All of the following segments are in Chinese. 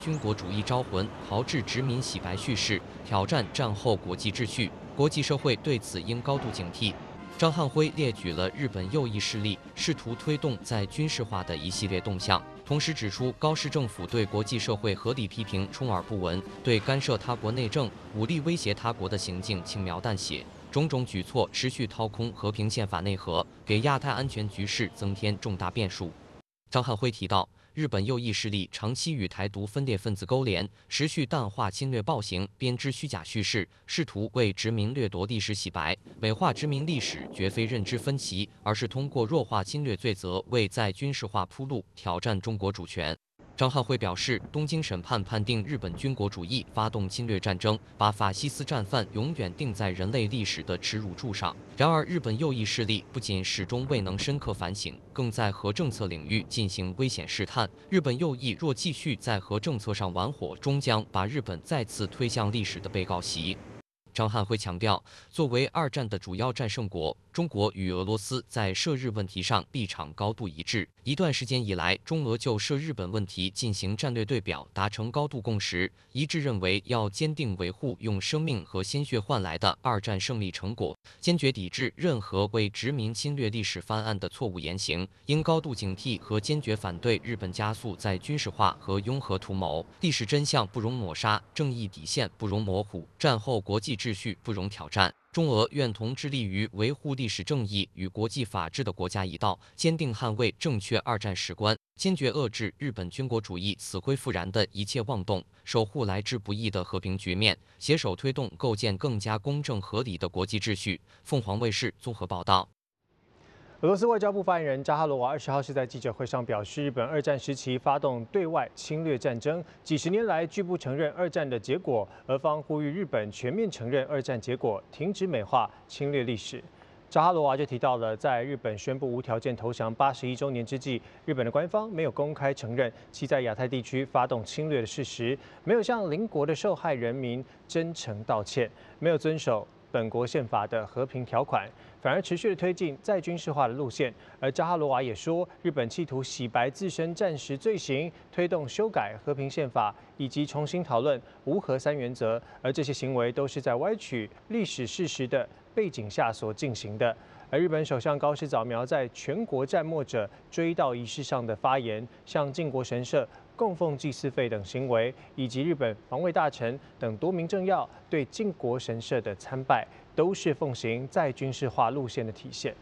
军国主义招魂，炮制殖民洗白叙事，挑战战后国际秩序，国际社会对此应高度警惕。张汉辉列举了日本右翼势力试图推动在军事化的一系列动向，同时指出高市政府对国际社会合理批评充耳不闻，对干涉他国内政、武力威胁他国的行径轻描淡写，种种举措持续掏空和平宪法内核，给亚太安全局势增添重大变数。张汉辉提到，日本右翼势力长期与台独分裂分子勾连，持续淡化侵略暴行，编织虚假叙事，试图为殖民掠夺历史洗白。美化殖民历史绝非认知分歧，而是通过弱化侵略罪责，为再军事化铺路，挑战中国主权。张汉辉表示，东京审判判定日本军国主义发动侵略战争，把法西斯战犯永远钉在人类历史的耻辱柱上。然而，日本右翼势力不仅始终未能深刻反省，更在核政策领域进行危险试探。日本右翼若继续在核政策上玩火，终将把日本再次推向历史的被告席。张汉辉强调，作为二战的主要战胜国，中国与俄罗斯在涉日问题上立场高度一致。一段时间以来，中俄就涉日本问题进行战略对表，达成高度共识，一致认为要坚定维护用生命和鲜血换来的二战胜利成果，坚决抵制任何为殖民侵略历史翻案的错误言行，应高度警惕和坚决反对日本加速在军事化和拥核图谋。历史真相不容抹杀，正义底线不容模糊，战后国际秩序不容挑战。中俄愿同致力于维护历史正义与国际法治的国家一道，坚定捍卫正确二战史观，坚决遏制日本军国主义死灰复燃的一切妄动，守护来之不易的和平局面，携手推动构建更加公正合理的国际秩序。凤凰卫视综合报道。 俄罗斯外交部发言人扎哈罗娃20号是在记者会上表示，日本二战时期发动对外侵略战争，几十年来拒不承认二战的结果，俄方呼吁日本全面承认二战结果，停止美化侵略历史。扎哈罗娃就提到了，在日本宣布无条件投降81周年之际，日本的官方没有公开承认其在亚太地区发动侵略的事实，没有向邻国的受害人民真诚道歉，没有遵守本国宪法的和平条款，反而持续的推进再军事化的路线。而扎哈罗娃也说，日本企图洗白自身战时罪行，推动修改和平宪法，以及重新讨论无核三原则，而这些行为都是在歪曲历史事实的背景下所进行的。而日本首相高市早苗在全国战没者追悼仪式上的发言，向靖国神社供奉祭祀费等行为，以及日本防卫大臣等多名政要对靖国神社的参拜，都是奉行再军事化路线的体现。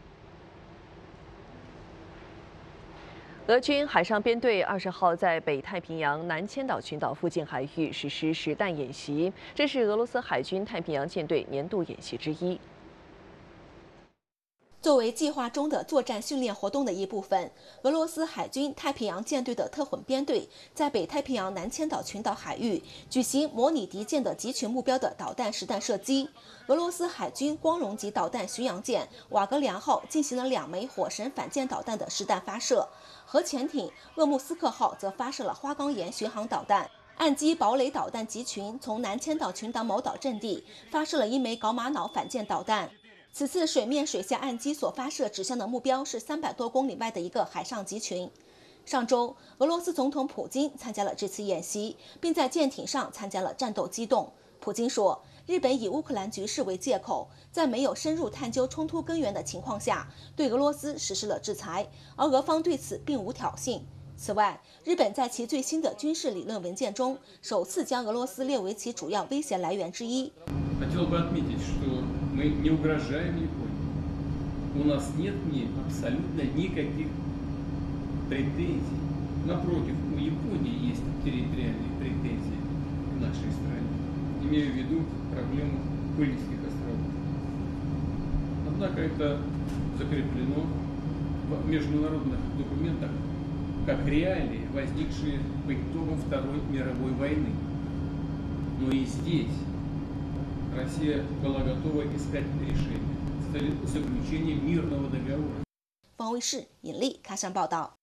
俄军海上编队20号在北太平洋南千岛群岛附近海域实施实弹演习，这是俄罗斯海军太平洋舰队年度演习之一。 作为计划中的作战训练活动的一部分，俄罗斯海军太平洋舰队的特混编队在北太平洋南千岛群岛海域举行模拟敌舰的集群目标的导弹实弹射击。俄罗斯海军光荣级导弹巡洋舰瓦格良号进行了2枚火神反舰导弹的实弹发射，核潜艇鄂木斯克号则发射了花岗岩巡航导弹。岸基堡垒导弹集群从南千岛群岛某岛阵地发射了1枚搞马脑反舰导弹。此次水面水下岸基所发射指向的目标是300多公里外的一个海上集群。上周，俄罗斯总统普京参加了这次演习，并在舰艇上参加了战斗机动。普京说，日本以乌克兰局势为借口，在没有深入探究冲突根源的情况下，对俄罗斯实施了制裁，而俄方对此并无挑衅。此外，日本在其最新的军事理论文件中，首次将俄罗斯列为其主要威胁来源之一。 Мы не угрожаем Японии. У нас нет к ней абсолютно никаких претензий. Напротив, у Японии есть территориальные претензии к нашей стране. Имею в виду проблему Курильских островов. Однако это закреплено в международных документах как реалии, возникшие по итогам Второй мировой войны. Но и здесь Россия была готова искать решение с заключением мирного договора. 方卫视尹丽开山报道。